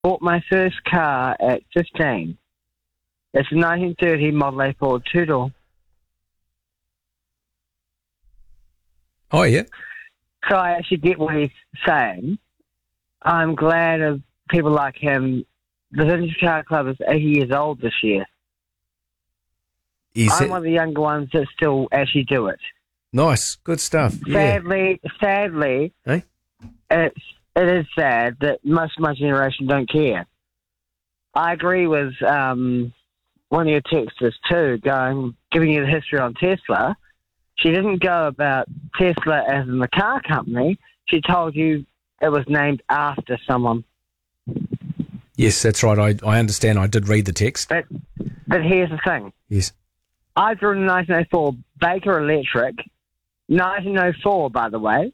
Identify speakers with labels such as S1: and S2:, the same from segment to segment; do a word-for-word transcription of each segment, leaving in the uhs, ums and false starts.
S1: bought my first car at fifteen. It's a nineteen thirty Model A Ford two-door.
S2: Oh, yeah?
S1: So I actually get what he's saying. I'm glad of people like him. The Vintage Car Club is eighty years old this year.
S2: Is
S1: I'm
S2: it?
S1: one of the younger ones that still actually do it.
S2: Nice. Good stuff.
S1: Sadly,
S2: yeah.
S1: sadly,
S2: Hey?
S1: it's, it is sad that most of my generation don't care. I agree with um, one of your texters too, going giving you the history on Tesla. She didn't go about Tesla as in the car company. She told you it was named after someone.
S2: Yes, that's right. I, I understand. I did read the text.
S1: But but here's the thing.
S2: Yes.
S1: I drew in nineteen oh four Baker Electric. nineteen oh four, by the way.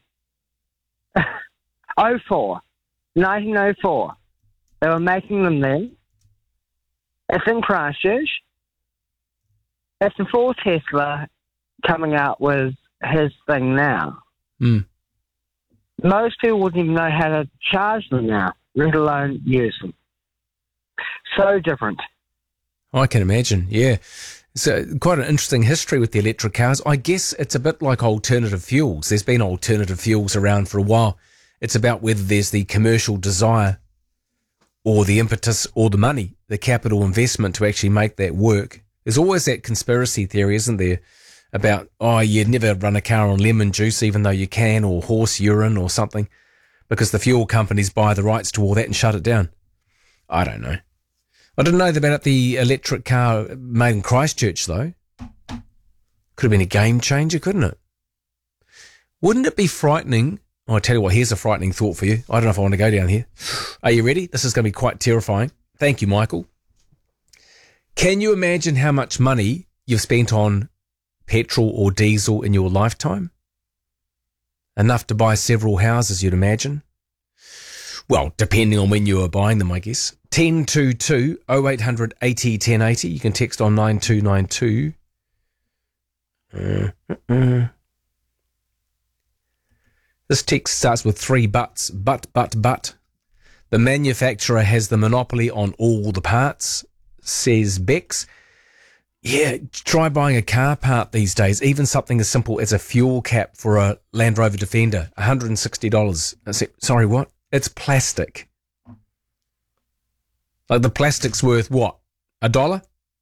S1: oh four. nineteen oh four. They were making them then. It's in Christchurch. It's before Tesla coming out with his thing now.
S2: Mm.
S1: Most people wouldn't even know how to charge them now, let alone use them. So different.
S2: I can imagine, yeah. So quite an interesting history with the electric cars. I guess it's a bit like alternative fuels. There's been alternative fuels around for a while. It's about whether there's the commercial desire or the impetus or the money, the capital investment to actually make that work. There's always that conspiracy theory, isn't there, about, oh, you'd never run a car on lemon juice even though you can, or horse urine or something, because the fuel companies buy the rights to all that and shut it down. I don't know. I didn't know about the electric car made in Christchurch, though. Could have been a game changer, couldn't it? Wouldn't it be frightening? Oh, I tell you what, here's a frightening thought for you. I don't know if I want to go down here. Are you ready? This is going to be quite terrifying. Thank you, Michael. Can you imagine how much money you've spent on petrol or diesel in your lifetime? Enough to buy several houses, you'd imagine. Well, depending on when you were buying them, I guess. ten two two oh eight hundred eighty ten eighty. You can text on nine two nine two. Uh, uh-uh. This text starts with three buts. But, but, but. The manufacturer has the monopoly on all the parts, says Bex. Yeah, try buying a car part these days, even something as simple as a fuel cap for a Land Rover Defender, one hundred sixty dollars. I said, sorry, what? It's plastic. Like the plastic's worth what? A dollar?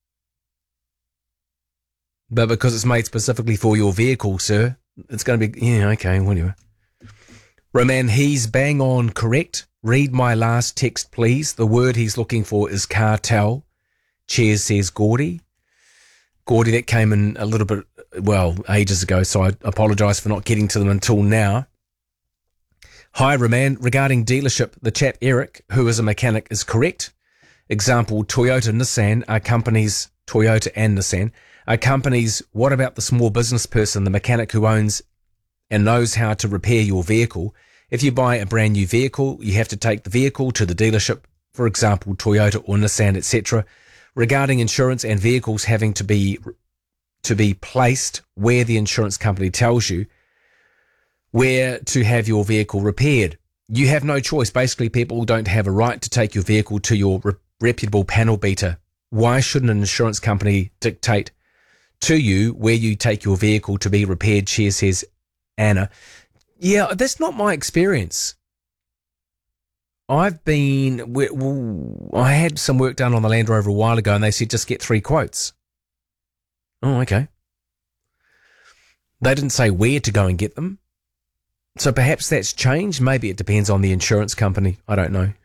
S2: But because it's made specifically for your vehicle, sir, it's going to be, yeah, okay, whatever. Roman, he's bang on correct. Read my last text, please. The word he's looking for is cartel. Cheers, says Gordy. Gordy, that came in a little bit, well, ages ago, so I apologise for not getting to them until now. Hi, Roman. Regarding dealership, the chap Eric, who is a mechanic, is correct. Example, Toyota, Nissan are companies, Toyota and Nissan, are companies. What about the small business person, the mechanic who owns and knows how to repair your vehicle? If you buy a brand new vehicle, you have to take the vehicle to the dealership, for example, Toyota or Nissan, et cetera. Regarding insurance and vehicles having to be to be placed where the insurance company tells you where to have your vehicle repaired. You have no choice. Basically, people don't have a right to take your vehicle to your re- reputable panel beater. Why shouldn't an insurance company dictate to you where you take your vehicle to be repaired? She says, Anna. Yeah, that's not my experience. I've been, I had some work done on the Land Rover a while ago and they said just get three quotes. Oh, okay. They didn't say where to go and get them. So perhaps that's changed. Maybe it depends on the insurance company. I don't know.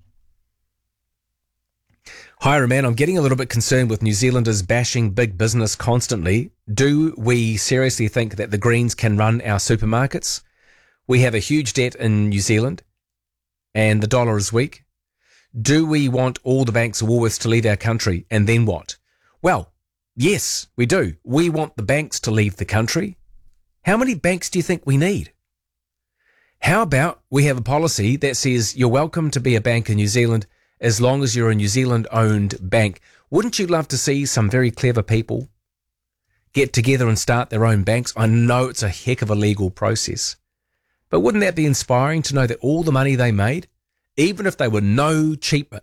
S2: Hi, Roman. I'm getting a little bit concerned with New Zealanders bashing big business constantly. Do we seriously think that the Greens can run our supermarkets? We have a huge debt in New Zealand and the dollar is weak. Do we want all the banks of Woolworths to leave our country and then what? Well, yes, we do. We want the banks to leave the country. How many banks do you think we need? How about we have a policy that says you're welcome to be a bank in New Zealand as long as you're a New Zealand-owned bank? Wouldn't you love to see some very clever people get together and start their own banks? I know it's a heck of a legal process. But wouldn't that be inspiring to know that all the money they made even if they were no cheaper